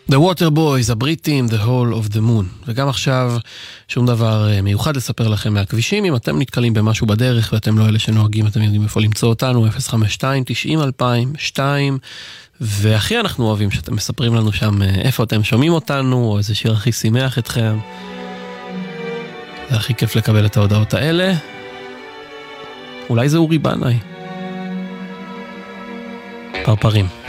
The Water Boys, הבריטים, The Hole of the Moon. וגם עכשיו שום דבר מיוחד לספר לכם מהכבישים. אם אתם נתקלים במשהו בדרך ואתם לא אלה שנוהגים, אתם יודעים איפה למצוא אותנו, 052-90-2002. והכי אנחנו אוהבים שאתם מספרים לנו שם איפה אתם שומעים אותנו, או איזה שיר הכי שמח אתכם. זה הכי כיף לקבל את ההודעות האלה. אולי זה אורי בנאי. פרפרים.